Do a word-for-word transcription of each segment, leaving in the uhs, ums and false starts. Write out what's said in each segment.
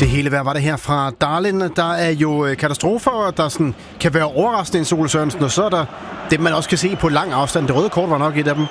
Det hele vejr var det her fra Darlin. Der er jo katastrofer, der sådan kan være overraskende en Ole Sørensen, og så er der det, man også kan se på lang afstand. Det røde kort var nok et af dem.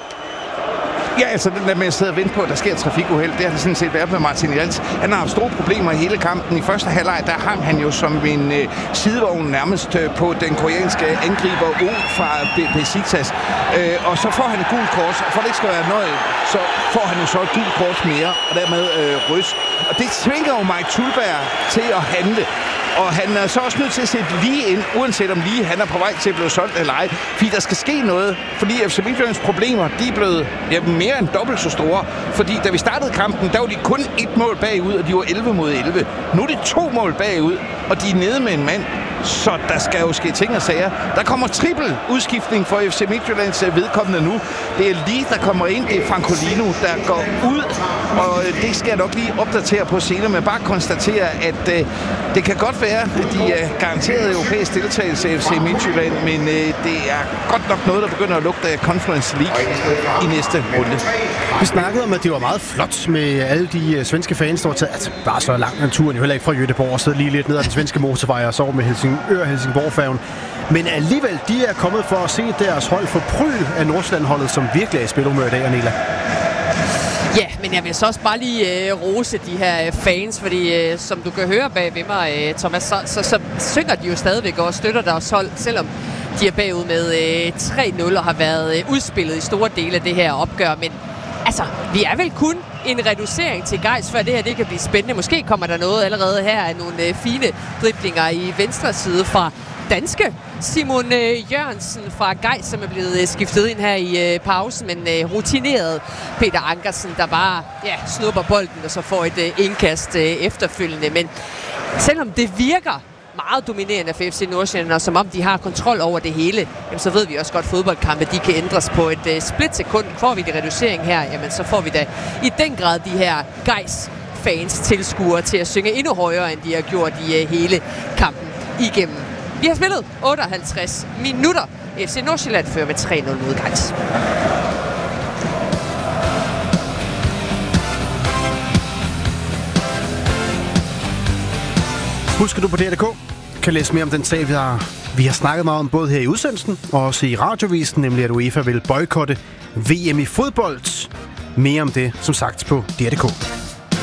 Ja, altså den der med at sidde og vente på, at der sker trafikuheld, det har det sådan set været med Martin Jans. Han har haft store problemer i hele kampen. I første halvleg, der hang han jo som en øh, sidevogn nærmest øh, på den koreanske angriber O fra Besiktas. Øh, og så får han et gult kort, og for det ikke skal være nøje, så får han jo så et gult kort mere, og dermed øh, rødt. Og det tvinger jo Mike Thuleberg til at handle. Og han er så også nødt til at sætte lige ind, uanset om lige han er på vej til at blive solgt eller ej. Fordi der skal ske noget, fordi F C Midtjyllands problemer, de er blevet ja, mere end dobbelt så store. Fordi da vi startede kampen, der var de kun et mål bagud, og de var elleve mod elleve. Nu er det to mål bagud, og de er nede med en mand. Så der skal jo ske ting og sager. Der kommer trippel udskiftning for F C Midtjyllands vedkommende nu. Det er lige, der kommer ind, det er Francolino, der går ud. Og det skal jeg nok lige opdatere på senere, men bare konstatere, at øh, det kan godt være, at de er garanteret europæisk deltagelse af F C Midtjylland, men øh, det er godt nok noget, der begynder at lugte af Conference League i næste runde. Vi snakkede om, at det var meget flot med alle de uh, svenske fans, der var taget altså, bare så langt en turen, jo heller ikke fra Göteborg, og sidde lige lidt ned ad den svenske motorvej og sove med Helsingør Helsingborg-færgen. Men alligevel, de er kommet for at se deres hold for pryl af Nordsjælland-holdet, som virkelig er i spilhumør i dag, Anela. Ja, men jeg vil så også bare lige øh, rose de her øh, fans, fordi øh, som du kan høre bag ved mig, øh, Thomas, så, så, så synger de jo stadigvæk og støtter deres hold, selvom de er bagud med øh, tre nul og har været øh, udspillet i store dele af det her opgør. Men altså, vi er vel kun en reducering til Gejs, før det her det kan blive spændende. Måske kommer der noget allerede her af nogle øh, fine driblinger i venstre side fra danske Simon øh, Jørgensen fra Gejs, som er blevet øh, skiftet ind her i øh, pausen, men øh, rutineret Peter Ankersen, der bare ja, snupper bolden og så får et øh, indkast øh, efterfølgende. Men selvom det virker meget dominerende for F C Nordsjælland, og som om de har kontrol over det hele, jamen, så ved vi også godt, at fodboldkampe de kan ændres på et øh, splitsekund. Får vi det reducering her, jamen, så får vi da i den grad de her Gejs fans tilskuere til at synge endnu højere, end de har gjort i øh, hele kampen igennem. Vi har spillet otteoghalvtreds minutter. F C Nordsjælland fører med tre nul mod Gejs. Husker du på D R punktum D K kan læse mere om den sag, vi har, vi har snakket meget om, både her i udsendelsen og også i radiovisen, nemlig at UEFA vil boykotte V M i fodbold. Mere om det, som sagt, på D R punktum D K.